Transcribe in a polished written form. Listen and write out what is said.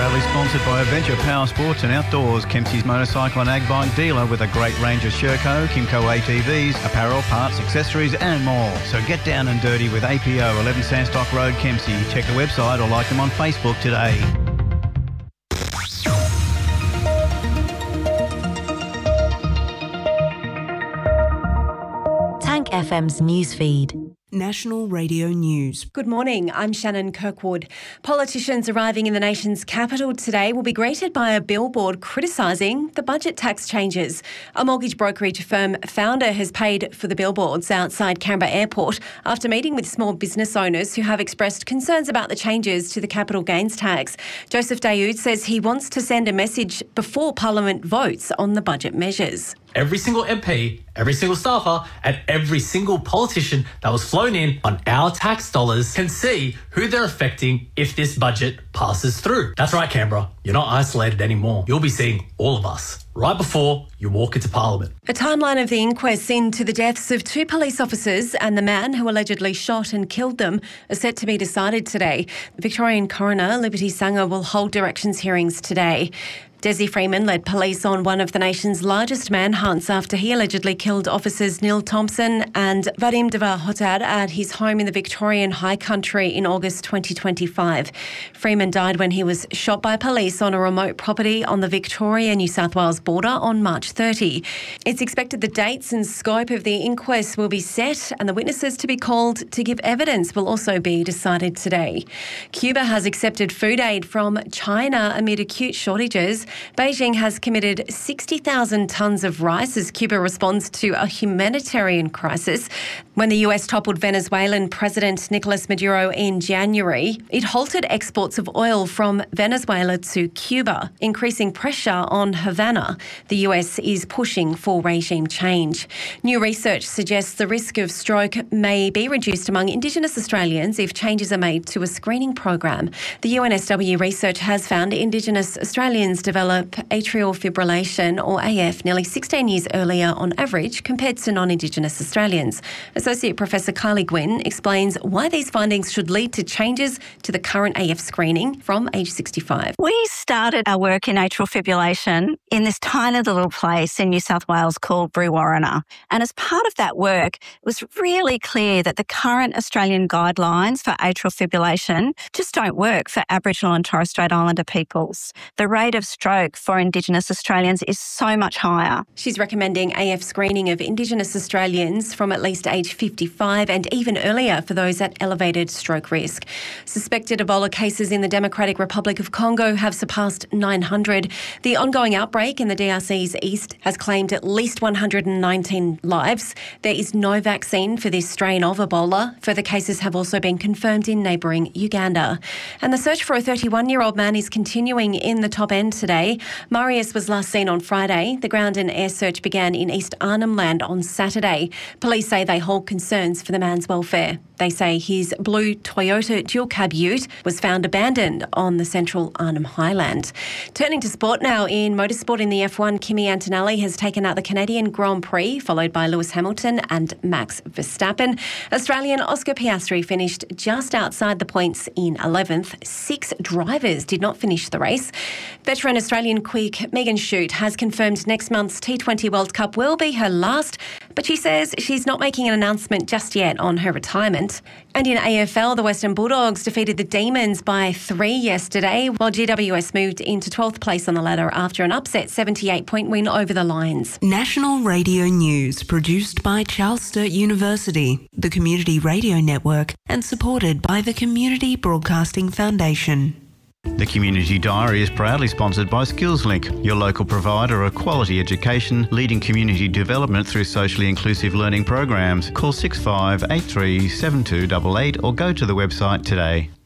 Proudly sponsored by Adventure Power Sports and Outdoors, Kempsey's motorcycle and ag bike dealer with a great range of Sherco, Kimco ATVs, apparel, parts, accessories and more. So get down and dirty with APO, 11 Sandstock Road, Kempsey. Check the website or like them on Facebook today. Tank FM's newsfeed. National Radio News. Good morning, I'm Shannon Kirkwood. Politicians arriving in the nation's capital today will be greeted by a billboard criticising the budget tax changes. A mortgage brokerage firm founder has paid for the billboards outside Canberra Airport after meeting with small business owners who have expressed concerns about the changes to the capital gains tax. Joseph Daoud says he wants to send a message before Parliament votes on the budget measures. Every single MP, every single staffer and every single politician that was flown in on our tax dollars can see who they're affecting if this budget passes through. That's right, Canberra. You're not isolated anymore. You'll be seeing all of us right before you walk into Parliament. A timeline of the inquest into the deaths of 2 police officers and the man who allegedly shot and killed them are set to be decided today. Victorian coroner Liberty Sanger will hold directions hearings today. Desi Freeman led police on one of the nation's largest manhunts after he allegedly killed officers Neil Thompson and Vadim Devar Hotad at his home in the Victorian High Country in August 2025. Freeman died when he was shot by police on a remote property on the Victoria-New South Wales border on March 30. It's expected the dates and scope of the inquest will be set and the witnesses to be called to give evidence will also be decided today. Cuba has accepted food aid from China amid acute shortages. Beijing has committed 60,000 tonnes of rice as Cuba responds to a humanitarian crisis. When the US toppled Venezuelan President Nicolas Maduro in January, it halted exports of oil from Venezuela to Cuba, increasing pressure on Havana. The US is pushing for regime change. New research suggests the risk of stroke may be reduced among Indigenous Australians if changes are made to a screening program. The UNSW research has found Indigenous Australians develop atrial fibrillation, or AF, nearly 16 years earlier on average compared to non-Indigenous Australians. Associate Professor Kylie Gwynn explains why these findings should lead to changes to the current AF screening from age 65. We started our work in atrial fibrillation in this tiny little place in New South Wales called Brewarrina. And as part of that work, it was really clear that the current Australian guidelines for atrial fibrillation just don't work for Aboriginal and Torres Strait Islander peoples. The rate of stroke for Indigenous Australians is so much higher. She's recommending AF screening of Indigenous Australians from at least age 55 and even earlier for those at elevated stroke risk. Suspected Ebola cases in the Democratic Republic of Congo have surpassed 900. The ongoing outbreak in the DRC's east has claimed at least 119 lives. There is no vaccine for this strain of Ebola. Further cases have also been confirmed in neighbouring Uganda. And the search for a 31-year-old man is continuing in the Top End today. Marius was last seen on Friday. The ground and air search began in East Arnhem Land on Saturday. Police say they hold concerns for the man's welfare. They say his blue Toyota dual cab ute was found abandoned on the central Arnhem Highland. Turning to sport now, in motorsport in the F1, Kimi Antonelli has taken out the Canadian Grand Prix, followed by Lewis Hamilton and Max Verstappen. Australian Oscar Piastri finished just outside the points in 11th. 6 drivers did not finish the race. Veteran Australian quick Megan Shute has confirmed next month's T20 World Cup will be her last, but she says she's not making an announcement just yet on her retirement. And in AFL, the Western Bulldogs defeated the Demons by 3 yesterday, while GWS moved into 12th place on the ladder after an upset 78-point win over the Lions. National Radio News, produced by Charles Sturt University, the Community Radio Network, and supported by the Community Broadcasting Foundation. The Community Diary is proudly sponsored by SkillsLink, your local provider of quality education, leading community development through socially inclusive learning programs. Call 6583 7288 or go to the website today.